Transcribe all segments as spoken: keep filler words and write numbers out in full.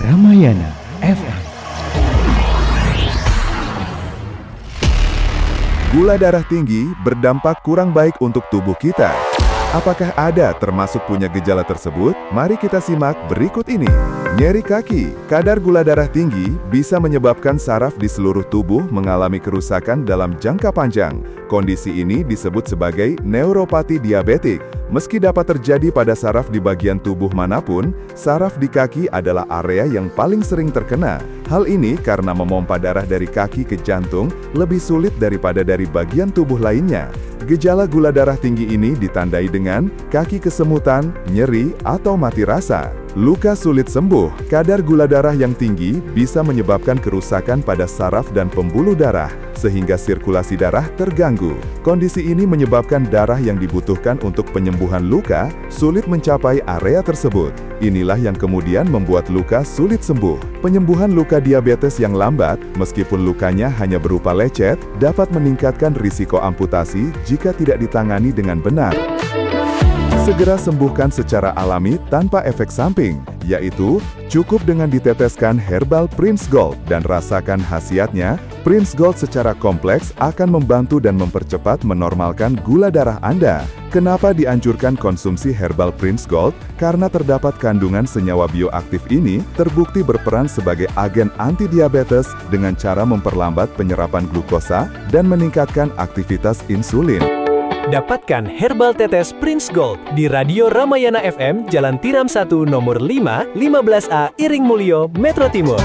Ramayana F M. Gula darah tinggi berdampak kurang baik untuk tubuh kita. Apakah ada termasuk punya gejala tersebut? Mari kita simak berikut ini. Nyeri kaki. Kadar gula darah tinggi bisa menyebabkan saraf di seluruh tubuh mengalami kerusakan dalam jangka panjang. Kondisi ini disebut sebagai neuropati diabetik. Meski dapat terjadi pada saraf di bagian tubuh manapun, saraf di kaki adalah area yang paling sering terkena. Hal ini karena memompa darah dari kaki ke jantung lebih sulit daripada dari bagian tubuh lainnya. Gejala gula darah tinggi ini ditandai dengan kaki kesemutan, nyeri, atau mati rasa. Luka sulit sembuh. Kadar gula darah yang tinggi bisa menyebabkan kerusakan pada saraf dan pembuluh darah, sehingga sirkulasi darah terganggu. Kondisi ini menyebabkan darah yang dibutuhkan untuk penyembuhan luka sulit mencapai area tersebut. Inilah yang kemudian membuat luka sulit sembuh. Penyembuhan luka diabetes yang lambat, meskipun lukanya hanya berupa lecet, dapat meningkatkan risiko amputasi jika tidak ditangani dengan benar. Segera sembuhkan secara alami tanpa efek samping, yaitu cukup dengan diteteskan Herbal Prince Gold dan rasakan khasiatnya. Prince Gold secara kompleks akan membantu dan mempercepat menormalkan gula darah Anda. Kenapa dianjurkan konsumsi Herbal Prince Gold? Karena terdapat kandungan senyawa bioaktif ini terbukti berperan sebagai agen anti-diabetes dengan cara memperlambat penyerapan glukosa dan meningkatkan aktivitas insulin. Dapatkan Herbal Tetes Prince Gold di Radio Ramayana F M, Jalan Tiram satu, nomor lima, lima belas A, Iring Mulyo, Metro Timur.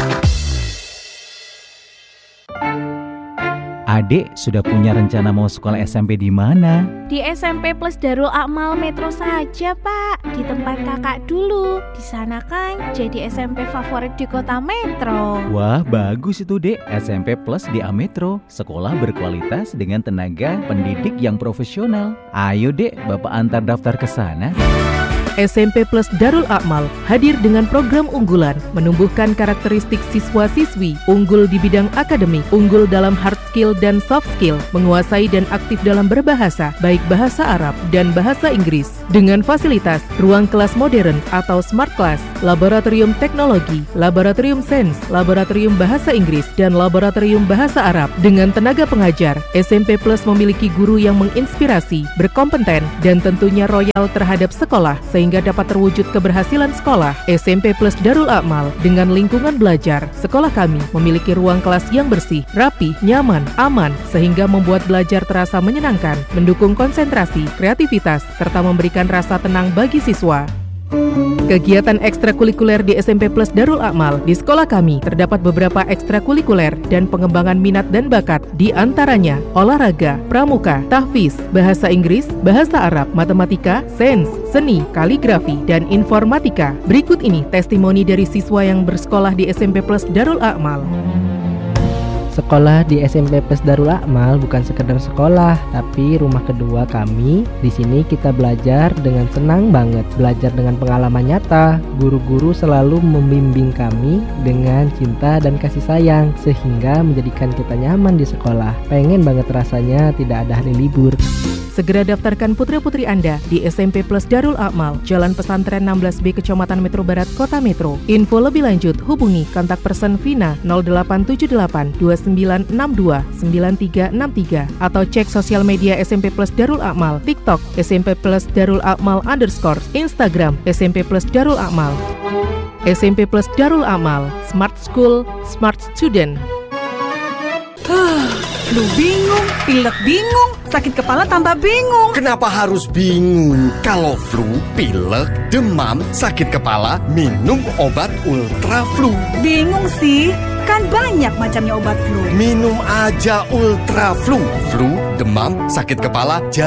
Adik sudah punya rencana mau sekolah S M P di mana? Di S M P Plus Darul Akmal Metro saja, Pak. Di tempat kakak dulu. Di sana kan jadi S M P favorit di kota Metro. Wah, bagus itu, Dek. S M P Plus di A Metro. Sekolah berkualitas dengan tenaga pendidik yang profesional. Ayo, Dek, Bapak antar daftar ke sana. S M P Plus Darul Akmal hadir dengan program unggulan, menumbuhkan karakteristik siswa-siswi, unggul di bidang akademik, unggul dalam hard skill dan soft skill, menguasai dan aktif dalam berbahasa, baik bahasa Arab dan bahasa Inggris. Dengan fasilitas ruang kelas modern atau smart class, laboratorium teknologi, laboratorium sains, laboratorium bahasa Inggris, dan laboratorium bahasa Arab. Dengan tenaga pengajar, S M P Plus memiliki guru yang menginspirasi, berkompeten, dan tentunya royal terhadap sekolah, sehingga dapat terwujud keberhasilan sekolah. S M P Plus Darul Akmal dengan lingkungan belajar. Sekolah kami memiliki ruang kelas yang bersih, rapi, nyaman, aman, sehingga membuat belajar terasa menyenangkan, mendukung konsentrasi, kreativitas, serta memberikan rasa tenang bagi siswa. Kegiatan ekstrakurikuler di S M P Plus Darul Akmal. Di sekolah kami terdapat beberapa ekstrakurikuler dan pengembangan minat dan bakat, di antaranya olahraga, pramuka, tahfiz, bahasa Inggris, bahasa Arab, matematika, sains, seni, kaligrafi, dan informatika. Berikut ini testimoni dari siswa yang bersekolah di S M P Plus Darul Akmal. Sekolah di S M P Plus Darul Akmal bukan sekedar sekolah, tapi rumah kedua kami. Di sini kita belajar dengan senang banget, belajar dengan pengalaman nyata. Guru-guru selalu membimbing kami dengan cinta dan kasih sayang, sehingga menjadikan kita nyaman di sekolah. Pengen banget rasanya tidak ada hari libur. Segera daftarkan putra-putri Anda di S M P Plus Darul Akmal, Jalan Pesantren enam belas B, Kecamatan Metro Barat, Kota Metro. Info lebih lanjut hubungi kontak person Vina nol delapan tujuh delapan dua sembilan enam dua sembilan tiga enam tiga atau cek sosial media S M P Plus Darul Akmal, TikTok S M P Plus Darul Akmal underscore, Instagram S M P Plus Darul Akmal. S M P Plus Darul Akmal, Smart School, Smart Student. Flu bingung, pilek bingung, sakit kepala tambah bingung. Kenapa harus bingung? Kalau flu, pilek, demam, sakit kepala, minum obat Ultra Flu. Bingung sih, kan banyak macamnya obat flu. Minum aja Ultra Flu. Flu, demam, sakit kepala,